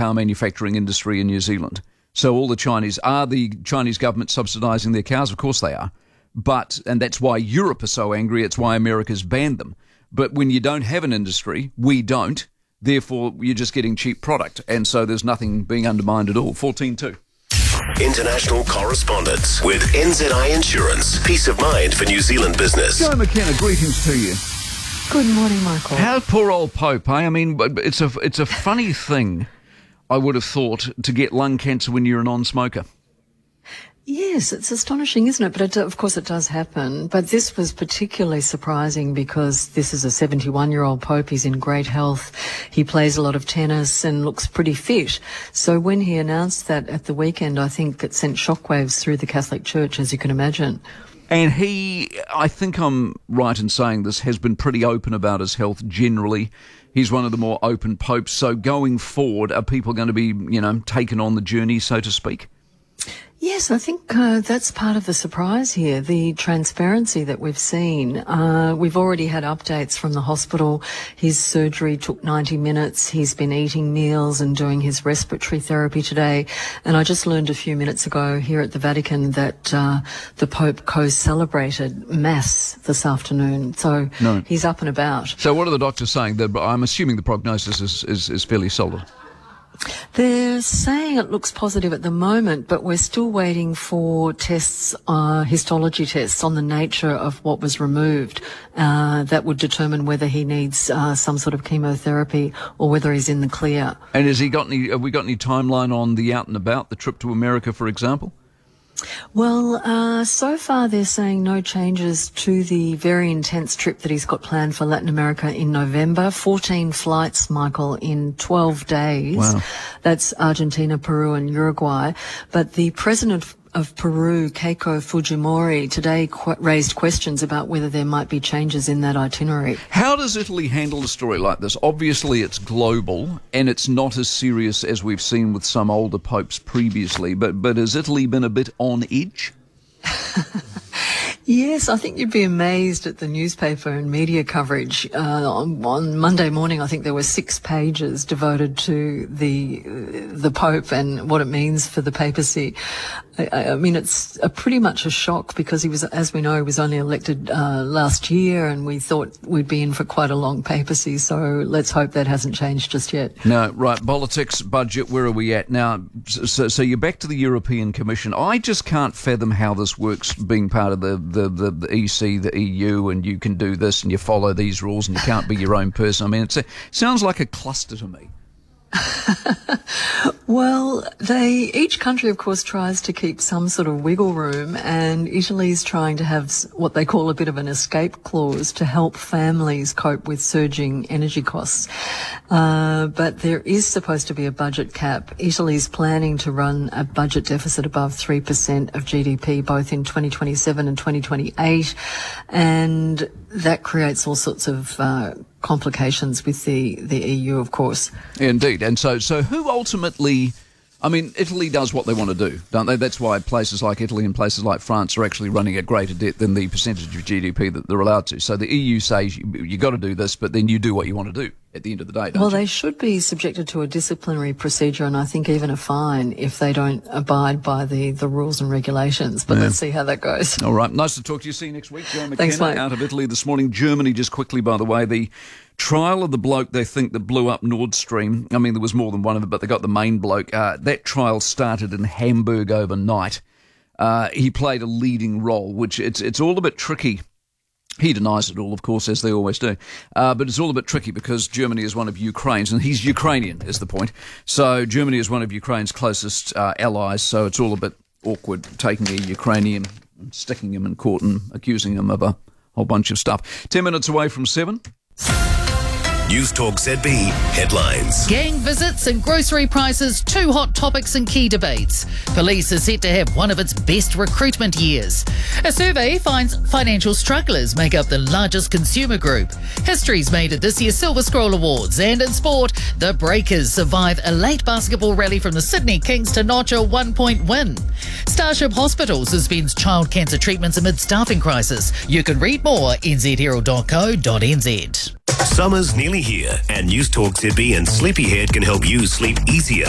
car manufacturing industry in New Zealand. So all the Chinese government subsidising their cars? Of course they are. And that's why Europe is so angry. It's why America's banned them. But when you don't have an industry, we don't. Therefore, you're just getting cheap product. And so there's nothing being undermined at all. 14.2. International correspondence with NZI Insurance. Peace of mind for New Zealand business. Joe McKenna, greetings to you. Good morning, Michael. How poor old Pope, eh? I mean, it's a funny thing, I would have thought, to get lung cancer when you're a non-smoker. Yes, it's astonishing, isn't it? But of course it does happen. But this was particularly surprising because this is a 71-year-old Pope. He's in great health. He plays a lot of tennis and looks pretty fit. So when he announced that at the weekend, I think it sent shockwaves through the Catholic Church, as you can imagine. And he, I think I'm right in saying this, has been pretty open about his health generally. He's one of the more open popes. So going forward, are people going to be, taken on the journey, so to speak? Yes, I think that's part of the surprise here, the transparency that we've seen. We've already had updates from the hospital. His surgery took 90 minutes. He's been eating meals and doing his respiratory therapy today. And I just learned a few minutes ago here at the Vatican that the Pope co-celebrated Mass this afternoon. So He's up and about. So what are the doctors saying? I'm assuming the prognosis is fairly solid. They're saying it looks positive at the moment, but we're still waiting for tests, histology tests on the nature of what was removed. That would determine whether he needs some sort of chemotherapy or whether he's in the clear. And have we got any timeline on the out and about, the trip to America, for example? Well, so far they're saying no changes to the very intense trip that he's got planned for Latin America in November. 14 flights, Michael, in 12 days. Wow. That's Argentina, Peru and Uruguay. But the president of Peru, Keiko Fujimori, today raised questions about whether there might be changes in that itinerary. How does Italy handle a story like this? Obviously it's global and it's not as serious as we've seen with some older popes previously, but has Italy been a bit on edge? Yes, I think you'd be amazed at the newspaper and media coverage. On Monday morning, I think there were 6 pages devoted to the Pope and what it means for the papacy. I mean, it's pretty much a shock because he was, as we know, he was only elected last year, and we thought we'd be in for quite a long papacy. So let's hope that hasn't changed just yet. No, right. Politics, budget, where are we at now? So you're back to the European Commission. I just can't fathom how this works, being part of the EC, the EU, and you can do this and you follow these rules and you can't be your own person. I mean, it sounds like a cluster to me. Well, each country, of course, tries to keep some sort of wiggle room, and Italy's trying to have what they call a bit of an escape clause to help families cope with surging energy costs. But there is supposed to be a budget cap. Italy's planning to run a budget deficit above 3% of GDP, both in 2027 and 2028, and that creates all sorts of complications with the EU, of course. Indeed. And so who ultimately, I mean, Italy does what they want to do, don't they? That's why places like Italy and places like France are actually running at greater debt than the percentage of GDP that they're allowed to. So the EU says you got to do this, but then you do what you want to do at the end of the day, don't you? They should be subjected to a disciplinary procedure and I think even a fine if they don't abide by the rules and regulations. But let's see how that goes. All right. Nice to talk to you. See you next week. Joe McKenna. Thanks, mate. Out of Italy this morning. Germany, just quickly, by the way, the trial of the bloke they think that blew up Nord Stream. I mean, there was more than one of them, but they got the main bloke. That trial started in Hamburg overnight. He played a leading role, which it's all a bit tricky. He denies it all, of course, as they always do. But it's all a bit tricky because Germany is one of Ukraine's, and he's Ukrainian, is the point. So Germany is one of Ukraine's closest allies, so it's all a bit awkward taking a Ukrainian and sticking him in court and accusing him of a whole bunch of stuff. 10 minutes away from 7. News Talk ZB headlines. Gang visits and grocery prices, 2 hot topics and key debates. Police are set to have one of its best recruitment years. A survey finds financial strugglers make up the largest consumer group. History's made at this year's Silver Scroll Awards. And in sport, the Breakers survive a late basketball rally from the Sydney Kings to notch a 1-point win. Starship Hospital suspends child cancer treatments amid staffing crisis. You can read more at nzherald.co.nz. Summer's nearly here, and News Talk ZB and Sleepyhead can help you sleep easier.